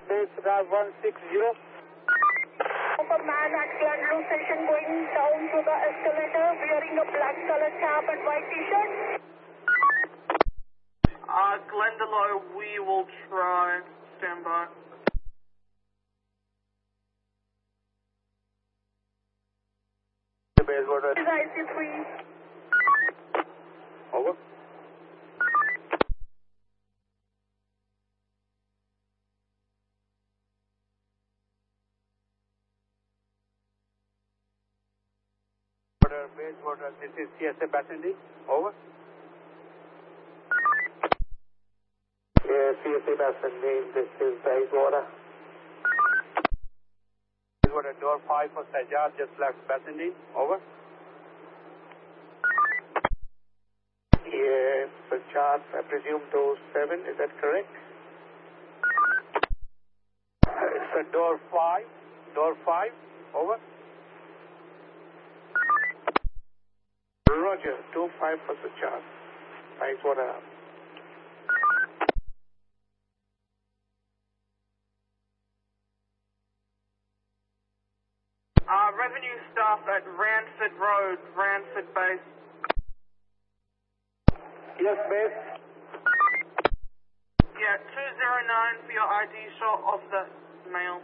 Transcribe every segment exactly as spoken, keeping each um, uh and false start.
base R one six zero. A man at Glenlow station going down to the escalator wearing a black color cap and white t-shirt. Uh, Glendalough, we will try. Stand by. Base water. Is I C three. Over. Water, base water, this is C S A Bassendi. Over. Yeah, C S A Bassendi, this is base water. Base water, door five for Sajjad, just left Bassendi. Over. Yeah, Sajjad, I presume door seven, is that correct? Uh, it's a door five, door five, over. Roger, two five for Sajjad. Nice water. Uh, revenue staff at Ranford Road, Ranford Base. Yes, base. Yeah, two zero nine for your I D shot of the mail.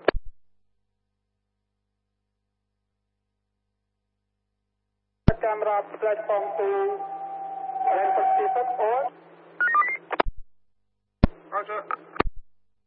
Camera platform to Ranford Station, over. Roger.